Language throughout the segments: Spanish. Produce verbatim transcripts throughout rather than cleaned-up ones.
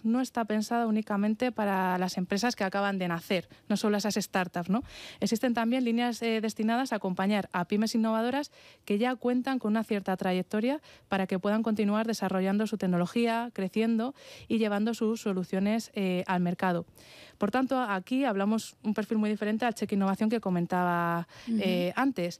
no está pensada únicamente para las empresas que acaban de nacer, no solo esas startups, ¿no? Existen también líneas eh, destinadas a acompañar a pymes innovadoras que ya cuentan con una cierta trayectoria para que puedan continuar desarrollando su tecnología, creciendo y llevando sus soluciones eh, al mercado. Por tanto, aquí hablamos un perfil muy diferente al Cheque Innovación que comentaba uh-huh. eh, antes.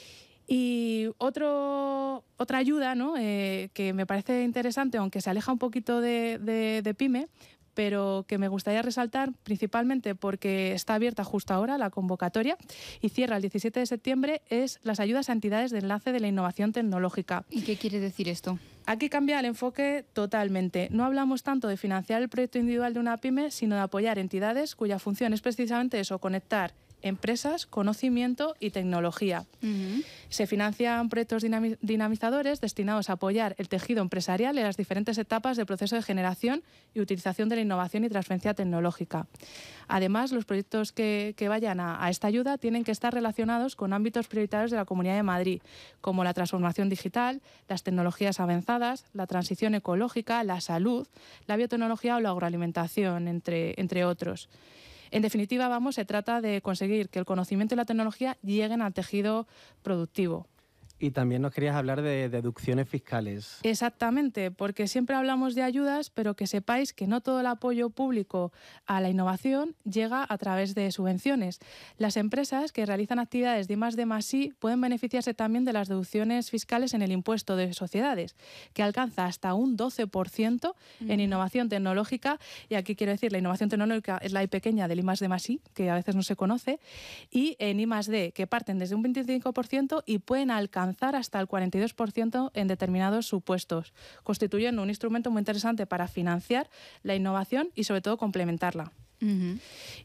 Y otro, otra ayuda, ¿no? eh, que me parece interesante, aunque se aleja un poquito de, de, de PYME, pero que me gustaría resaltar principalmente porque está abierta justo ahora la convocatoria y cierra el diecisiete de septiembre, es las ayudas a entidades de enlace de la innovación tecnológica. ¿Y qué quiere decir esto? Aquí cambia el enfoque totalmente. No hablamos tanto de financiar el proyecto individual de una pyme, sino de apoyar entidades cuya función es precisamente eso, conectar empresas, conocimiento y tecnología. Uh-huh. Se financian proyectos dinami- dinamizadores destinados a apoyar el tejido empresarial en las diferentes etapas del proceso de generación y utilización de la innovación y transferencia tecnológica. Además, los proyectos que, que vayan a, a esta ayuda tienen que estar relacionados con ámbitos prioritarios de la Comunidad de Madrid, como la transformación digital, las tecnologías avanzadas, la transición ecológica, la salud, la biotecnología o la agroalimentación, entre, entre otros. En definitiva, vamos, se trata de conseguir que el conocimiento y la tecnología lleguen al tejido productivo. Y también nos querías hablar de deducciones fiscales. Exactamente, porque siempre hablamos de ayudas, pero que sepáis que no todo el apoyo público a la innovación llega a través de subvenciones. Las empresas que realizan actividades de I más D más I pueden beneficiarse también de las deducciones fiscales en el impuesto de sociedades, que alcanza hasta un doce por ciento en innovación tecnológica. Y aquí quiero decir, la innovación tecnológica es la I pequeña del I más D más I, que a veces no se conoce, y en I más D, que parten desde un veinticinco por ciento y pueden alcanzar hasta el cuarenta y dos por ciento en determinados supuestos, constituyendo un instrumento muy interesante para financiar la innovación y sobre todo complementarla. Uh-huh.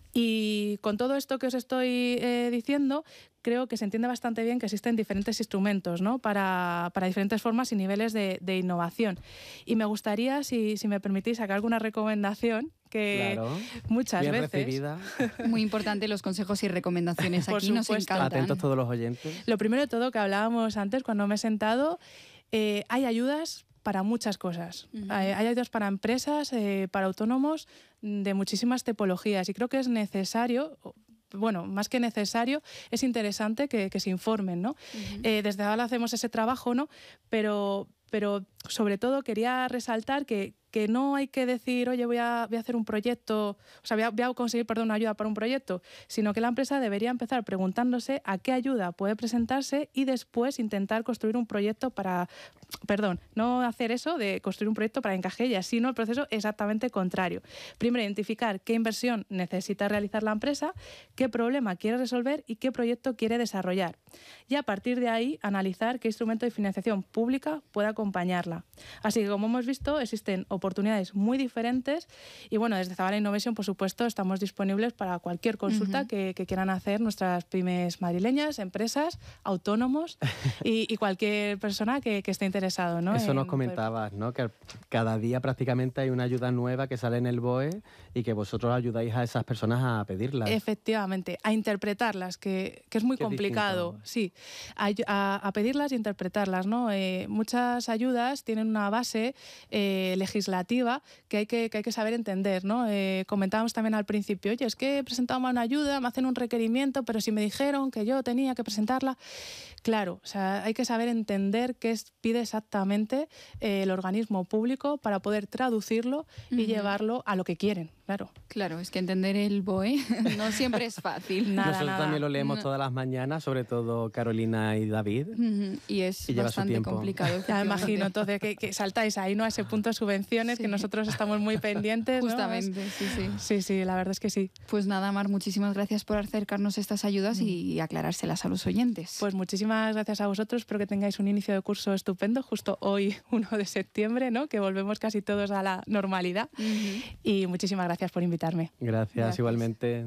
Y con todo esto que os estoy eh, diciendo, creo que se entiende bastante bien que existen diferentes instrumentos, ¿no? para, para diferentes formas y niveles de, de innovación. Y me gustaría, si, si me permitís, sacar alguna recomendación que claro, muchas bien veces... recibida. Muy importante los consejos y recomendaciones. Aquí nos encantan. Atentos todos los oyentes. Lo primero de todo que hablábamos antes, cuando me he sentado, eh, hay ayudas para muchas cosas. Uh-huh. Hay, hay ayudas para empresas, eh, para autónomos, de muchísimas tipologías. Y creo que es necesario... bueno, más que necesario, es interesante que, que se informen, ¿no? Uh-huh. Eh, desde ahora hacemos ese trabajo, ¿no? Pero, pero sobre todo quería resaltar que, que no hay que decir, oye, voy a, voy a hacer un proyecto, o sea, voy a, voy a conseguir, perdón, una ayuda para un proyecto, sino que la empresa debería empezar preguntándose a qué ayuda puede presentarse y después intentar construir un proyecto para, perdón, no hacer eso de construir un proyecto para encajillas, sino el proceso exactamente contrario. Primero, identificar qué inversión necesita realizar la empresa, qué problema quiere resolver y qué proyecto quiere desarrollar. Y a partir de ahí, analizar qué instrumento de financiación pública puede acompañarla. Así que, como hemos visto, existen oportunidades muy diferentes y, bueno, desde Zabala Innovation, por supuesto, estamos disponibles para cualquier consulta uh-huh. que, que quieran hacer nuestras pymes madrileñas, empresas, autónomos y, y cualquier persona que, que esté interesado, ¿no? Eso en, nos comentabas, ¿no? Que cada día prácticamente hay una ayuda nueva que sale en el B O E y que vosotros ayudáis a esas personas a pedirlas. Efectivamente, a interpretarlas, que, que es muy Qué complicado, distinto. sí, a, a, a pedirlas y interpretarlas, ¿no? Eh, muchas ayudas tienen una base eh, legislativa que hay que, que hay que saber entender, ¿no? Eh, comentábamos también al principio, oye, es que he presentado una ayuda, me hacen un requerimiento, pero si me dijeron que yo tenía que presentarla... Claro, o sea, hay que saber entender qué es, pide exactamente eh, el organismo público para poder traducirlo y uh-huh. llevarlo a lo que quieren, claro. Claro, es que entender el B O E no siempre es fácil. nada, Nosotros nada. también lo leemos no. todas las mañanas, sobre todo Carolina y David. Uh-huh. Y es y bastante complicado. Ya me imagino, entonces, que, que saltáis ahí, ¿no? A ese punto de subvenciones, sí. que nosotros estamos muy pendientes, ¿no? Justamente, sí, sí. Sí, sí, la verdad es que sí. Pues nada, Mar, muchísimas gracias por acercarnos estas ayudas mm. y aclarárselas a los oyentes. Pues muchísimas gracias a vosotros, espero que tengáis un inicio de curso estupendo, justo hoy, uno de septiembre, ¿no? Que volvemos casi todos a la normalidad. Uh-huh. Y muchísimas gracias por invitarme. Gracias, gracias. Igualmente.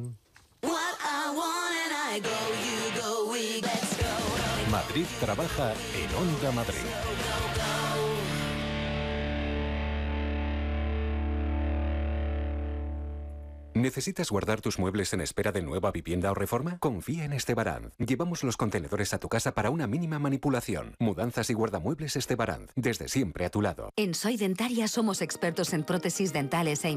Madrid trabaja en Onda Madrid. ¿Necesitas guardar tus muebles en espera de nueva vivienda o reforma? Confía en Estebaranz. Llevamos los contenedores a tu casa para una mínima manipulación. Mudanzas y guardamuebles Estebaranz. Desde siempre a tu lado. En Soy Dentaria somos expertos en prótesis dentales e